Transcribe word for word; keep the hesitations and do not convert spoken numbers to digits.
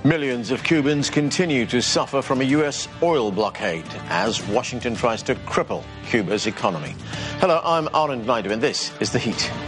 Millions of Cubans continue to suffer from a U S oil blockade as Washington tries to cripple Cuba's economy. Hello, I'm Arend Naidu, and this is The Heat.